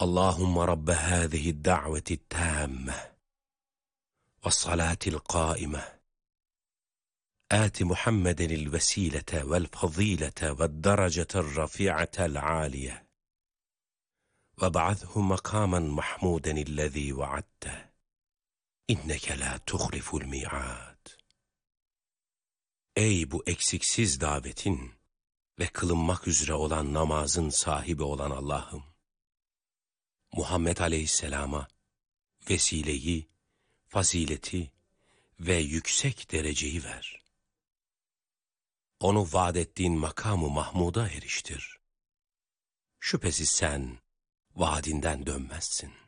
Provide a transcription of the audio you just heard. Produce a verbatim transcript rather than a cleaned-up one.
Allahümme Rabbe hâzihi da'veti tâmme ve salatil kâime âti Muhammedenil vesilete vel fazilete ve derecetel rafi'atel âliye ve ba'athu makamen mahmudenillezî vaadte inneke la tuhliful mi'ad. Ey bu eksiksiz davetin ve kılınmak üzere olan namazın sahibi olan Allah'ım, Muhammed Aleyhisselam'a vesileyi, fazileti ve yüksek dereceyi ver. Onu vaad ettiğin makamı Mahmud'a eriştir. Şüphesiz sen vaadinden dönmezsin.